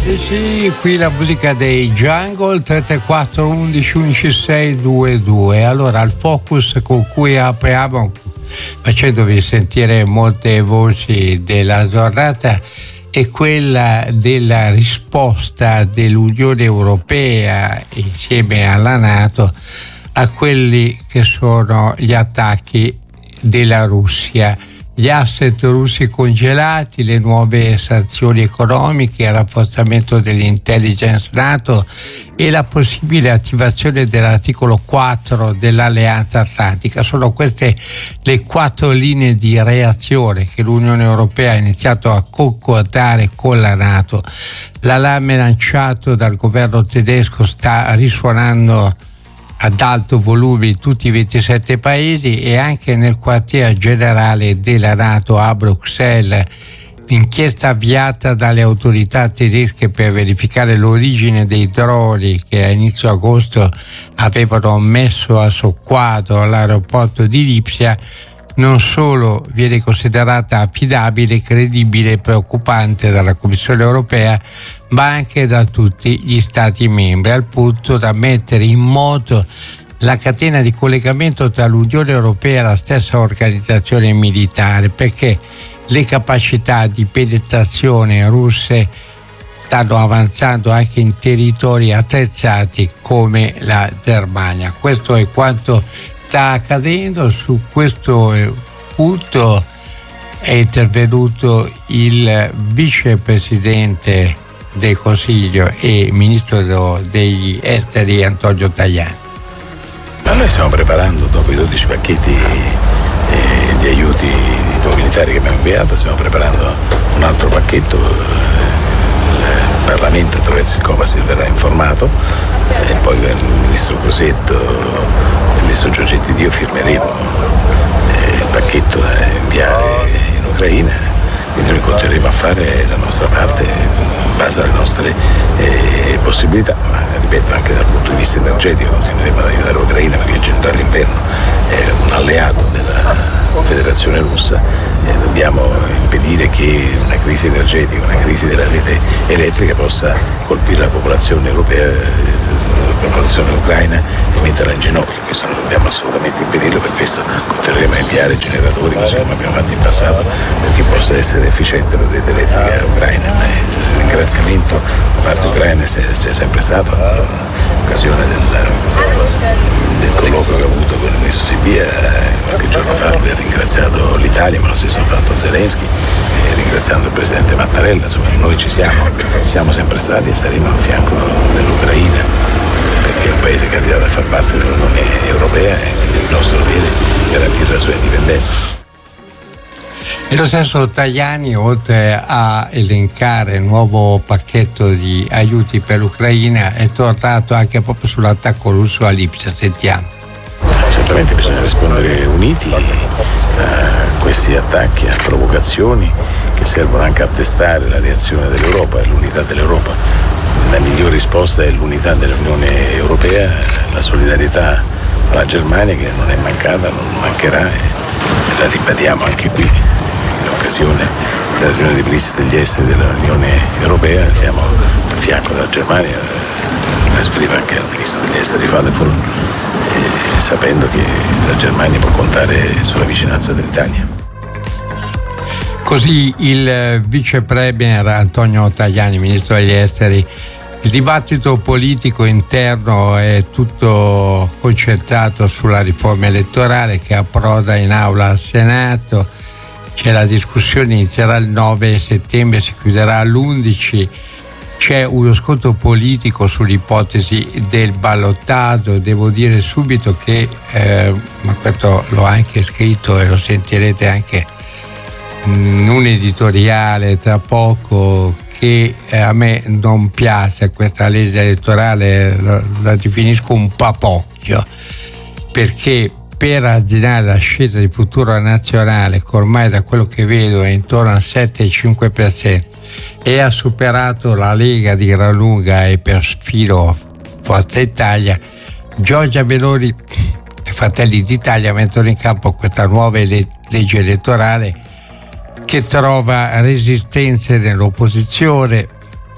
Sì, qui la musica dei Jungle 334 11 11 622. Allora, il focus con cui apriamo, facendovi sentire molte voci della giornata, è quella della risposta dell'Unione Europea insieme alla NATO a quelli che sono gli attacchi della Russia. Gli asset russi congelati, le nuove sanzioni economiche, il rafforzamento dell'intelligence NATO e la possibile attivazione dell'articolo 4 dell'Alleanza Atlantica. Sono queste le 4 linee di reazione che l'Unione Europea ha iniziato a concordare con la NATO. L'allarme lanciato dal governo tedesco sta risuonando ad alto volume in tutti i 27 paesi e anche nel quartier generale della NATO a Bruxelles. L'inchiesta avviata dalle autorità tedesche per verificare l'origine dei droni che a inizio agosto avevano messo a soqquadro l'aeroporto di Lipsia non solo viene considerata affidabile, credibile e preoccupante dalla Commissione europea, ma anche da tutti gli Stati membri, al punto da mettere in moto la catena di collegamento tra l'Unione Europea e la stessa organizzazione militare, perché le capacità di penetrazione russe stanno avanzando anche in territori attrezzati come la Germania. Questo è quanto sta accadendo. Su questo punto è intervenuto il vicepresidente del Consiglio e ministro degli esteri Antonio Tajani. Ma noi stiamo preparando, dopo i 12 pacchetti di aiuti militari che abbiamo inviato, stiamo preparando un altro pacchetto. Il Parlamento attraverso il Copasir verrà informato e poi il ministro Crosetto e il ministro Giorgetti ed io firmeremo il pacchetto da inviare in Ucraina. Quindi noi continueremo a fare la nostra parte in base alle nostre possibilità, ma ripeto anche dal punto di vista energetico continueremo ad aiutare l'Ucraina, perché il generale Inverno è un alleato della Federazione Russa e dobbiamo impedire che una crisi energetica, una crisi della rete elettrica possa colpire la popolazione europea, la popolazione ucraina e metterla in ginocchio. Questo non dobbiamo assolutamente impedirlo, per questo continueremo a inviare generatori così come abbiamo fatto in passato, perché possa essere efficiente la rete elettrica ucraina. Il ringraziamento da parte ucraina c'è sempre stato in occasione del colloquio che ho avuto con il ministro Sibia qualche giorno fa. Lui ha ringraziato l'Italia, ma lo stesso ha fatto Zelensky, ringraziando il presidente Mattarella. Insomma, noi ci siamo sempre stati e saremo a fianco dell'Ucraina, perché è un paese candidato a far parte dell'Unione Europea e quindi è il nostro dovere garantire la sua indipendenza. E lo stesso Tajani, oltre a elencare il nuovo pacchetto di aiuti per l'Ucraina, è tornato anche proprio sull'attacco russo a Lipsia. Sentiamo. Certamente bisogna rispondere uniti a questi attacchi, a provocazioni che servono anche a testare la reazione dell'Europa e l'unità dell'Europa. La migliore risposta è l'unità dell'Unione Europea, la solidarietà alla Germania che non è mancata, non mancherà e la ribadiamo anche qui. In occasione della riunione dei ministri degli esteri dell'Unione Europea siamo a fianco della Germania, lo esprime anche il ministro degli esteri Vadefol, sapendo che la Germania può contare sulla vicinanza dell'Italia. Così il vice premier Antonio Tajani, ministro degli esteri. Il dibattito politico interno è tutto concentrato sulla riforma elettorale che approda in aula al Senato. C'è la discussione, inizierà il 9 settembre, si chiuderà l'11. C'è uno scontro politico sull'ipotesi del ballottaggio. Devo dire subito che, ma questo l'ho anche scritto e lo sentirete anche in un editoriale tra poco, che a me non piace questa legge elettorale, la definisco un papocchio, perché per arginare l'ascesa di Futuro Nazionale, che ormai da quello che vedo è intorno al 7,5%, e ha superato la Lega di gran lunga e perfino Forza Italia, Giorgia Meloni e Fratelli d'Italia mettono in campo questa nuova legge elettorale che trova resistenze nell'opposizione,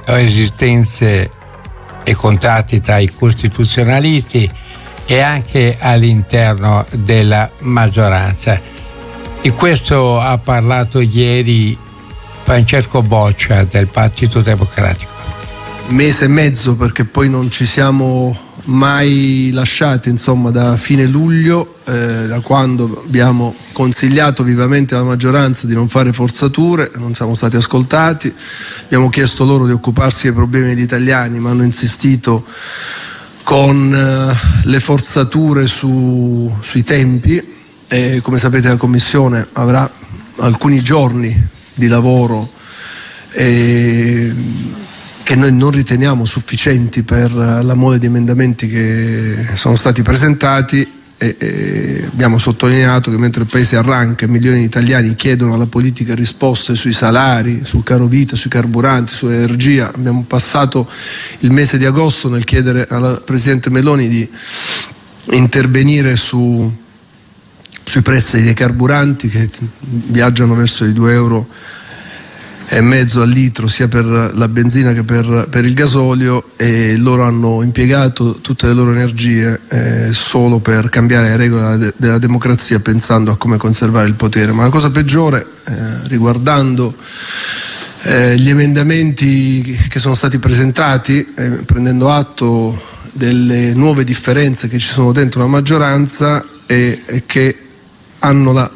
resistenze e contatti tra i costituzionalisti e anche all'interno della maggioranza. Di questo ha parlato ieri Francesco Boccia del Partito Democratico. Mese e mezzo, perché poi non ci siamo mai lasciati, insomma, da fine luglio, da quando abbiamo consigliato vivamente alla maggioranza di non fare forzature, non siamo stati ascoltati, abbiamo chiesto loro di occuparsi dei problemi degli italiani, ma hanno insistito con le forzature sui tempi, e come sapete la Commissione avrà alcuni giorni di lavoro che noi non riteniamo sufficienti per la mole di emendamenti che sono stati presentati, e abbiamo sottolineato che mentre il Paese arranca e milioni di italiani chiedono alla politica risposte sui salari, sul caro vita, sui carburanti, sull'energia, abbiamo passato il mese di agosto nel chiedere alla Presidente Meloni di intervenire sui prezzi dei carburanti che viaggiano verso i 2,5 euro al litro, sia per la benzina che per il gasolio, e loro hanno impiegato tutte le loro energie solo per cambiare le regole della democrazia, pensando a come conservare il potere. Ma la cosa peggiore, riguardando gli emendamenti che sono stati presentati, prendendo atto delle nuove differenze che ci sono dentro la maggioranza e che hanno la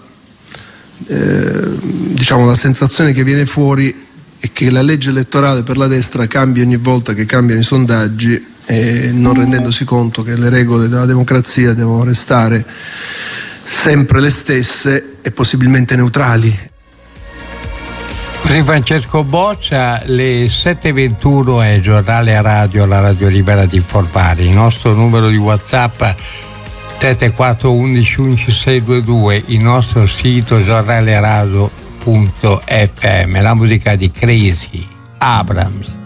sensazione che viene fuori è che la legge elettorale per la destra cambia ogni volta che cambiano i sondaggi, e non rendendosi conto che le regole della democrazia devono restare sempre le stesse e possibilmente neutrali. Così Francesco Boccia. Le 7:21 è il giornale radio, la radio libera di informare. Il nostro numero di WhatsApp 74 11 11 622, il nostro sito giornaleradio.fm. La musica di Crazy Abrams.